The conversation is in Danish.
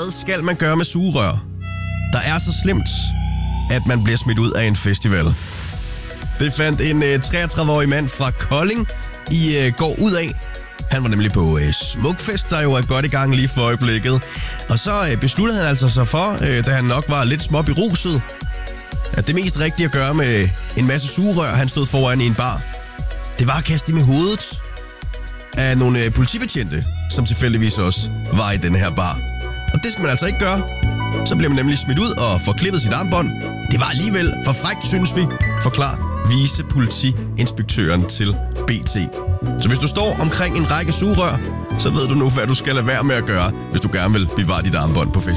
Hvad skal man gøre med sugerør, der er så slemt, at man bliver smidt ud af en festival? Det fandt en 33-årig mand fra Kolding i går ud af. Han var nemlig på Smukfest, der jo er godt i gang lige for øjeblikket. Og så besluttede han altså sig for, da han nok var lidt småberuset, at det mest rigtige at gøre med en masse sugerør, han stod foran i en bar, det var at kaste dem i hovedet af nogle politibetjente, som tilfældigvis også var i denne her bar. Og det skal man altså ikke gøre. Så bliver man nemlig smidt ud og får klippet sit armbånd. Det var alligevel for frækt, synes vi, forklarer vicepolitiinspektøren til BT. Så hvis du står omkring en række sugerør, så ved du nu, hvad du skal lade være med at gøre, hvis du gerne vil bevare dit armbånd på fest.